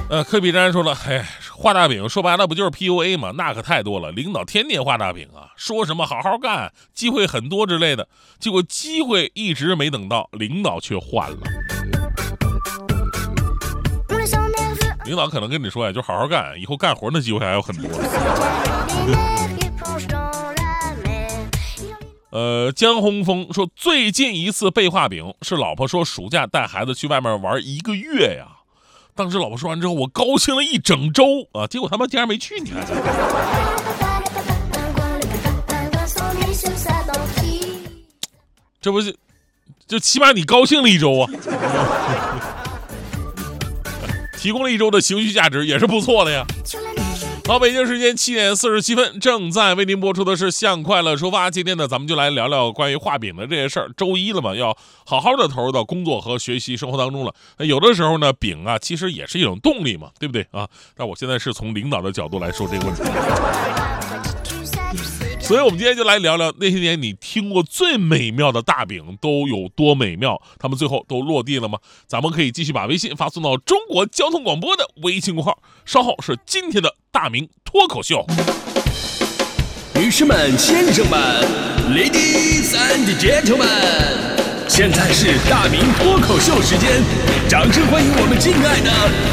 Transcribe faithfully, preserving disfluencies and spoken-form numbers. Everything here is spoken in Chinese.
呃，科比詹说了，哎，画大饼说白了不就是 P U A 吗？那可太多了，领导天天画大饼啊，说什么好好干，机会很多之类的，结果机会一直没等到，领导却换了。领导可能跟你说呀，就好好干，以后干活的机会还有很多。呃，江洪峰说，最近一次被画饼是老婆说暑假带孩子去外面玩一个月呀。当时老婆说完之后，我高兴了一整周啊，结果他妈竟然没去，你看看。这不是，就起码你高兴了一周啊，提供了一周的情绪价值也是不错的呀。好，北京时间七点四十七分，正在为您播出的是向快乐出发。今天呢，咱们就来聊聊关于画饼的这些事儿。周一了嘛，要好好的投入到工作和学习生活当中了。那有的时候呢，饼啊，其实也是一种动力嘛，对不对啊？但我现在是从领导的角度来说这个问题。所以我们今天就来聊聊那些年你听过最美妙的大饼都有多美妙，他们最后都落地了吗？咱们可以继续把微信发送到中国交通广播的微信公号，稍后是今天的大明脱口秀。 女士们、先生们 ，Ladies and Gentlemen， 现在是大明脱口秀时间，掌声欢迎我们敬爱的